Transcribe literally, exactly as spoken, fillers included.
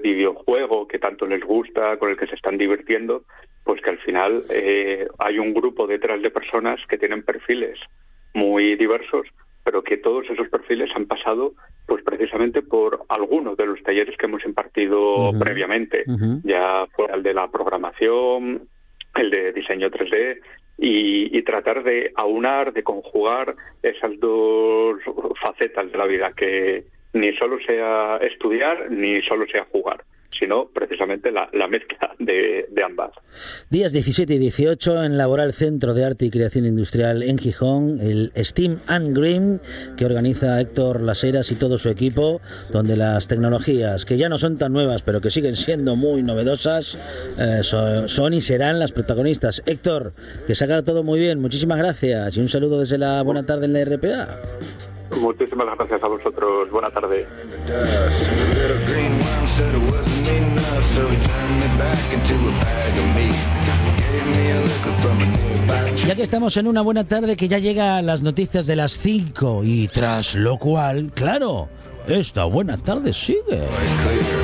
videojuego que tanto les gusta, con el que se están divirtiendo, pues que al final eh, hay un grupo detrás de personas que tienen perfiles muy diversos, pero que todos esos perfiles han pasado pues precisamente por algunos de los talleres que hemos impartido uh-huh. previamente, uh-huh. ya fuera el de la programación, el de diseño tres D, y, y tratar de aunar, de conjugar esas dos facetas de la vida, que ni solo sea estudiar, ni solo sea jugar, sino precisamente la, la mezcla de, de ambas. Días diecisiete y dieciocho en Laboral Centro de Arte y Creación Industrial en Gijón, el Steam and Green, que organiza Héctor Las Heras y todo su equipo, donde las tecnologías, que ya no son tan nuevas, pero que siguen siendo muy novedosas, eh, son, son y serán las protagonistas. Héctor, que se haga todo muy bien, muchísimas gracias y un saludo desde la Buena Tarde en la R P A. Muchísimas gracias a vosotros. Buena tarde. Ya que estamos en una buena tarde, que ya llega a las noticias de las cinco y tras lo cual, claro, esta buena tarde sigue.